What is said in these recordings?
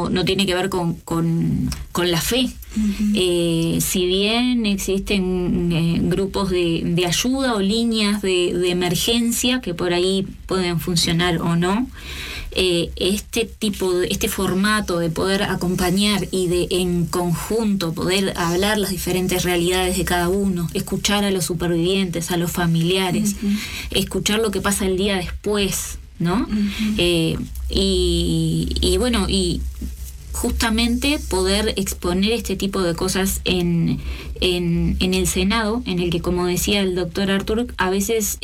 no tiene que ver con la fe. Si bien existen grupos de ayuda o líneas de emergencia que por ahí pueden funcionar o no, este formato de poder acompañar y de en conjunto poder hablar las diferentes realidades de cada uno, escuchar a los supervivientes, a los familiares, escuchar lo que pasa el día después, ¿no? Y bueno, y justamente poder exponer este tipo de cosas en el Senado, en el que, como decía el doctor Artur, a veces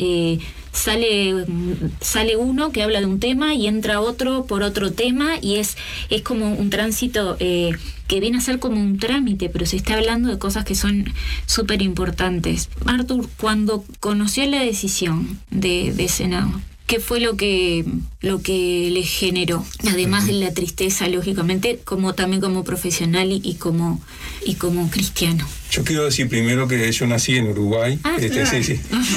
sale uno que habla de un tema y entra otro por otro tema, y es como un tránsito que viene a ser como un trámite, pero se está hablando de cosas que son súper importantes. Artur, cuando conoció la decisión de Senado, ¿qué fue lo que le generó? Además de la tristeza, lógicamente, también como profesional y como cristiano. Yo quiero decir primero que yo nací en Uruguay. Sí.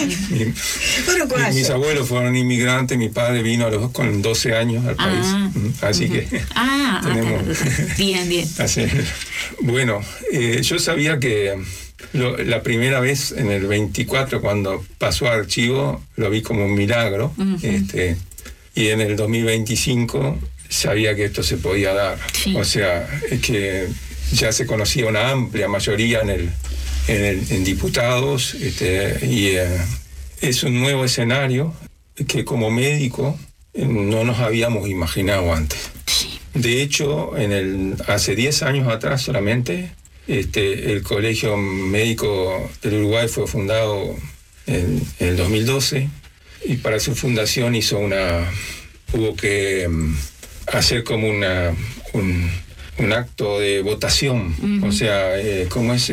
Mis abuelos fueron inmigrantes, mi padre vino con 12 años al país. Así que tenemos... Bien. Bueno, yo sabía que la primera vez, en el 24, cuando pasó a archivo, lo vi como un milagro. Y en el 2025 sabía que esto se podía dar. Sí. O sea, es que ya se conocía una amplia mayoría en diputados, y es un nuevo escenario que como médico no nos habíamos imaginado antes. Sí. De hecho, hace 10 años atrás solamente, el Colegio Médico del Uruguay fue fundado en el 2012, y para su fundación hubo que hacer como un acto de votación. O sea, ¿cómo es?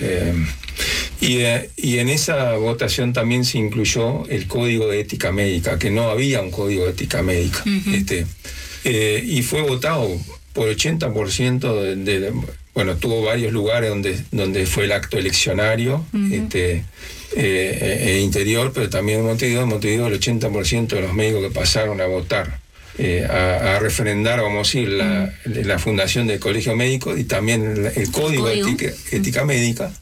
Y en esa votación también se incluyó el Código de Ética Médica, que no había un Código de Ética Médica. Y fue votado por 80% bueno, tuvo varios lugares donde fue el acto eleccionario, interior, pero también en Montevideo el 80% de los médicos que pasaron a votar, a refrendar, vamos a decir, la fundación del Colegio Médico, y también el Código de Ética Médica,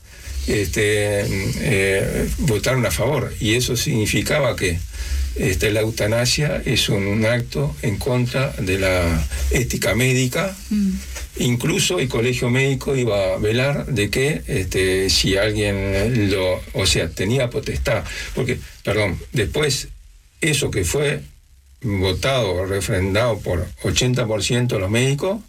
votaron a favor. Y eso significaba que la eutanasia es un acto en contra de la ética médica. Incluso el Colegio Médico iba a velar de que si alguien tenía potestad, porque, después eso que fue votado o refrendado por 80% de los médicos,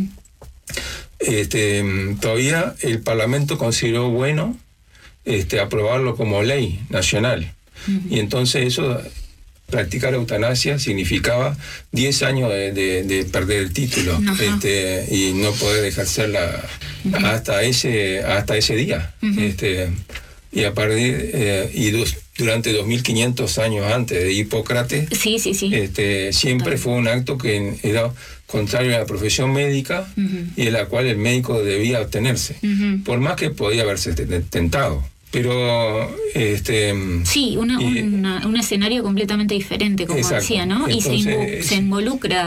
todavía el Parlamento consideró bueno aprobarlo como ley nacional. Y entonces eso, practicar eutanasia significaba 10 años de perder el título, y no poder ejercerla hasta ese día. Y a partir durante 2500 años antes de Hipócrates, siempre fue un acto que era contrario a la profesión médica, y en la cual el médico debía abstenerse, por más que podía haberse tentado. Pero un escenario completamente diferente, como decía, ¿no? Entonces, y se involucra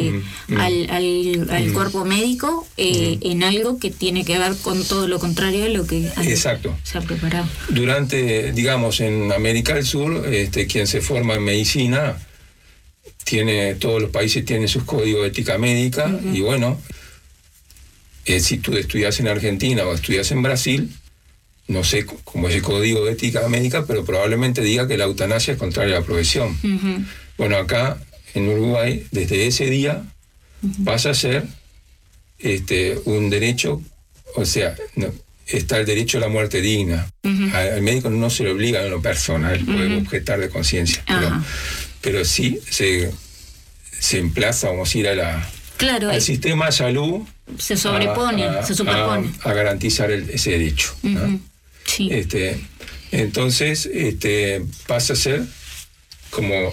al cuerpo médico en algo que tiene que ver con todo lo contrario a lo que se ha preparado. En América del Sur, quien se forma en medicina, todos los países tienen sus códigos de ética médica, y bueno, si tú estudias en Argentina o estudias en Brasil, no sé cómo es el código de ética médica, pero probablemente diga que la eutanasia es contraria a la profesión. Bueno, acá en Uruguay, desde ese día, pasa a ser un derecho, o sea, está el derecho a la muerte digna. Al médico no se le obliga en lo personal, puede objetar de conciencia, pero sí se emplaza, vamos a ir al sistema de salud, se superpone a garantizar ese derecho. Sí. Entonces pasa a ser como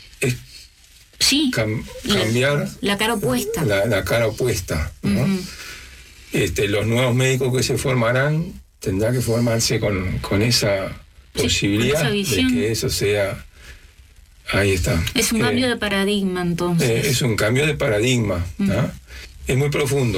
cambiar la cara opuesta. La cara opuesta, ¿no? Los nuevos médicos que se formarán tendrán que formarse con esa posibilidad, con esa de que eso sea. Ahí está. Es un cambio de paradigma, entonces. Es un cambio de paradigma, ¿no? Es muy profundo.